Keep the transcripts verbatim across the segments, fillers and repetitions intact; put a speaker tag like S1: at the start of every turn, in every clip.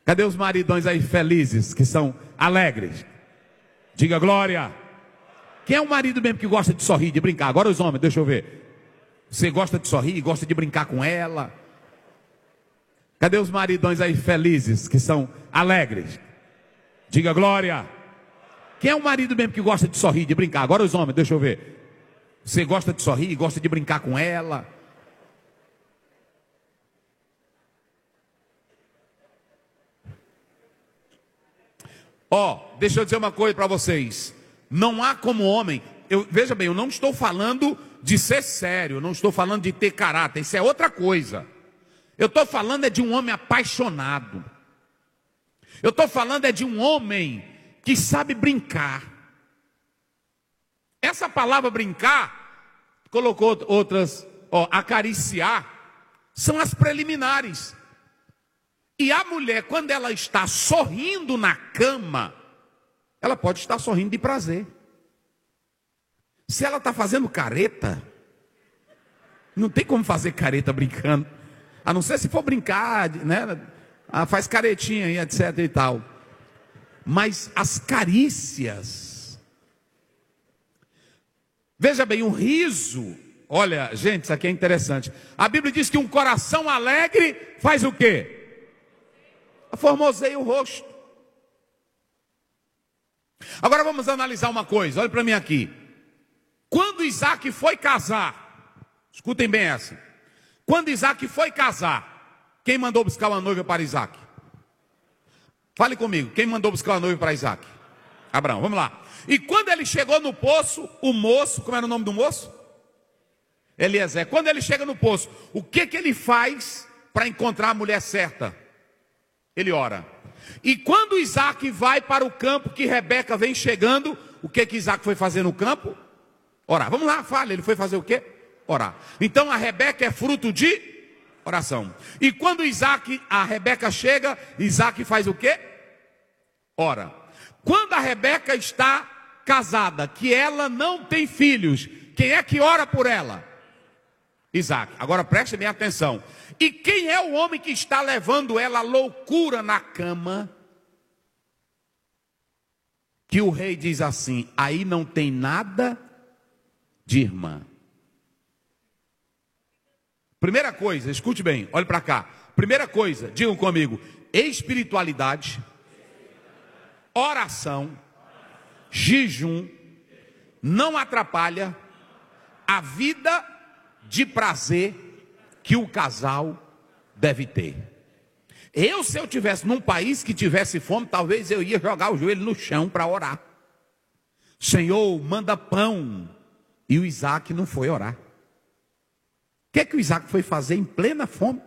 S1: Cadê os maridões aí felizes, que são alegres? Diga glória. Quem é o marido mesmo que gosta de sorrir, de brincar? Agora os homens, deixa eu ver. Você gosta de sorrir, gosta de brincar com ela? Cadê os maridões aí felizes, que são alegres? Diga glória. Quem é o marido mesmo que gosta de sorrir, de brincar? Agora os homens, deixa eu ver. Você gosta de sorrir, gosta de brincar com ela? Ó, oh, deixa eu dizer uma coisa para vocês. Não há como homem, eu, veja bem, eu não estou falando de ser sério, eu não estou falando de ter caráter, isso é outra coisa. Eu estou falando é de um homem apaixonado. Eu estou falando é de um homem que sabe brincar. Essa palavra brincar, colocou outras, ó, acariciar, são as preliminares. E a mulher, quando ela está sorrindo na cama, ela pode estar sorrindo de prazer. Se ela está fazendo careta, não tem como fazer careta brincando. A não ser se for brincar, né? Ah, faz caretinha e etc e tal. Mas as carícias. Veja bem, um riso. Olha, gente, isso aqui é interessante. A Bíblia diz que um coração alegre faz o quê? Formoseia o rosto. Agora vamos analisar uma coisa, olha para mim aqui. Quando Isaac foi casar, escutem bem essa. Quando Isaac foi casar, quem mandou buscar uma noiva para Isaac? Fale comigo, quem mandou buscar uma noiva para Isaac? Abraão, vamos lá. E quando ele chegou no poço, o moço, como era o nome do moço? Eliezer. Quando ele chega no poço, o que que ele faz para encontrar a mulher certa? Ele ora. E quando Isaac vai para o campo, que Rebeca vem chegando, o que que Isaac foi fazer no campo? Orar. Vamos lá, fala, ele foi fazer o quê? Orar. Então a Rebeca é fruto de oração. E quando Isaac, a Rebeca chega, Isaac faz o quê? Ora. Quando a Rebeca está casada, que ela não tem filhos, quem é que ora por ela? Isaac. Agora preste bem atenção. E quem é o homem que está levando ela à loucura na cama? Que o rei diz assim: aí não tem nada de irmã. Primeira coisa, escute bem, olhe para cá. Primeira coisa, digam comigo: espiritualidade, oração, jejum, não atrapalha a vida de prazer que o casal deve ter. Eu, se eu tivesse num país que tivesse fome, talvez eu ia jogar o joelho no chão para orar. Senhor, manda pão. E o Isaac não foi orar. O que é que o Isaac foi fazer em plena fome?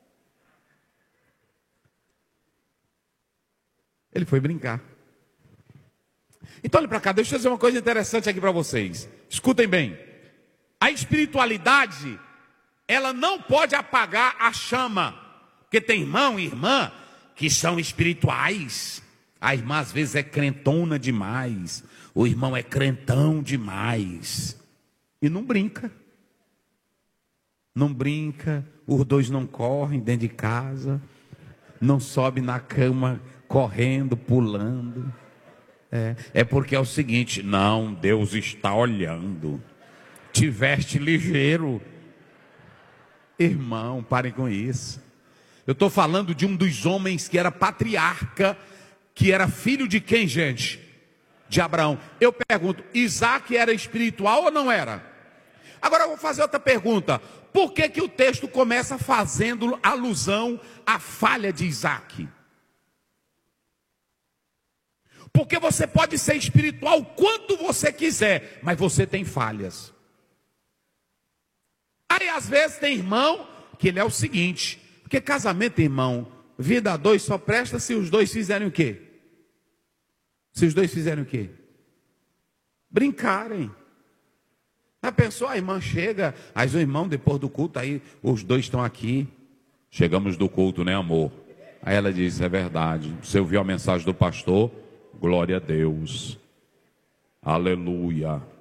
S1: Ele foi brincar. Então olha para cá, deixa eu dizer uma coisa interessante aqui para vocês. Escutem bem. A espiritualidade, ela não pode apagar a chama. Porque tem irmão e irmã que são espirituais. A irmã às vezes é crentona demais. O irmão é crentão demais. E não brinca. Não brinca. Os dois não correm dentro de casa. Não sobe na cama correndo, pulando. É, é porque é o seguinte: não, Deus está olhando. Te veste ligeiro. Irmão, parem com isso. Eu estou falando de um dos homens que era patriarca, que era filho de quem, gente? De Abraão. Eu pergunto, Isaac era espiritual ou não era? Agora eu vou fazer outra pergunta. Por que que o texto começa fazendo alusão à falha de Isaac? Porque você pode ser espiritual quando você quiser, mas você tem falhas. Aí às vezes tem irmão que ele é o seguinte: porque casamento, irmão, vida a dois só presta se os dois fizerem o quê? Se os dois fizerem o quê? Brincarem. Já pensou, a irmã chega, aí o irmão depois do culto, aí os dois estão aqui. Chegamos do culto, né, amor? Aí ela diz: é verdade, você ouviu a mensagem do pastor? Glória a Deus. Aleluia.